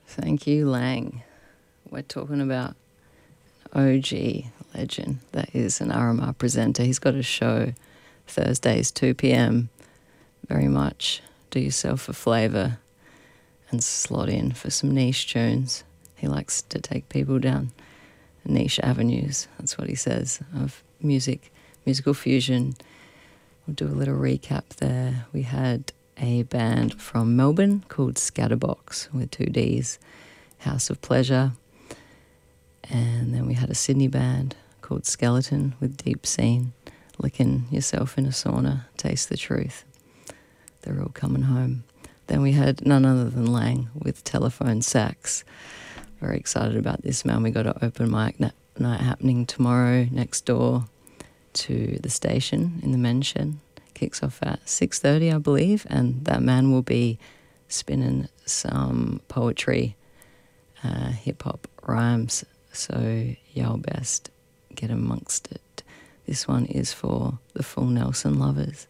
Thank you, Lang. We're talking about OG legend that is an RMR presenter. He's got a show Thursdays, 2 p.m. Very much do yourself a flavour and slot in for some niche tunes. He likes to take people down niche avenues, that's what he says, of musical fusion. We'll do a little recap there. We had a band from Melbourne called Scatterbox with 2 Ds, House of Pleasure. And then we had a Sydney band called Skeleton with Deep Scene, Licking Yourself in a Sauna, Taste the Truth. They're all coming home. Then we had none other than Lang with Telephone Sax. Very excited about this, man. We got an open mic night happening tomorrow next door to the station in the men's shed. Kicks off at 6:30, I believe, and that man will be spinning some poetry, hip-hop rhymes, so y'all best get amongst it. This one is for the Full Nelson lovers.